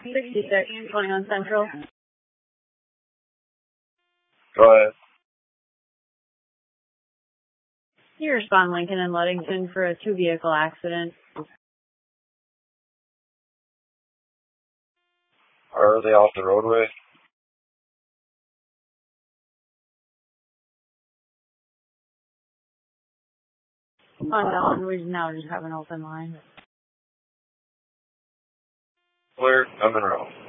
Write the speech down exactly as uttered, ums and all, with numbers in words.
sixty-six, twenty-one Central. Go ahead. You respond Lincoln and Ludington for a two-vehicle accident. Are they off the roadway? Oh no, we now just have an open line. Clear, I'm in row.